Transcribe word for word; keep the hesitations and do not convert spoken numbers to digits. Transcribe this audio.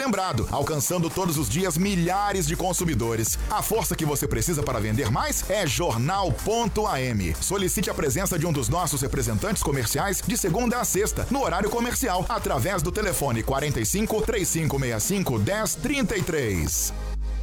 lembrado, alcançando todos os dias milhares de consumidores. A força que você precisa para vender mais é Jornal Ponto A M. Solicite a presença de um dos nossos representantes comerciais de segunda a sexta, no horário comercial, através do telefone quarenta e cinco, trinta e cinco sessenta e cinco, dez trinta e três.